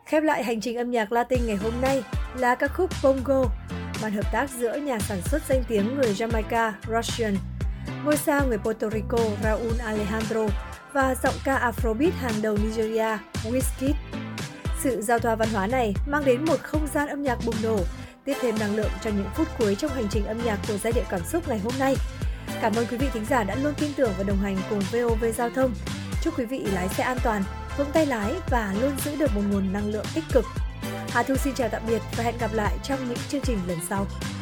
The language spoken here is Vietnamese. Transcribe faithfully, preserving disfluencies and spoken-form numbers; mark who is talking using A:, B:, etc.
A: Khép lại hành trình âm nhạc Latin ngày hôm nay là ca khúc Bongo, màn hợp tác giữa nhà sản xuất danh tiếng người Jamaica Russian, ngôi sao người Puerto Rico Raúl Alejandro và giọng ca Afrobeat hàng đầu Nigeria Wizkid. Sự giao thoa văn hóa này mang đến một không gian âm nhạc bùng nổ, tiếp thêm năng lượng cho những phút cuối trong hành trình âm nhạc của giai điệu cảm xúc ngày hôm nay. Cảm ơn quý vị thính giả đã luôn tin tưởng và đồng hành cùng vê o vê Giao thông. Chúc quý vị lái xe an toàn, vững tay lái và luôn giữ được một nguồn năng lượng tích cực. Hà Thu xin chào tạm biệt và hẹn gặp lại trong những chương trình lần sau.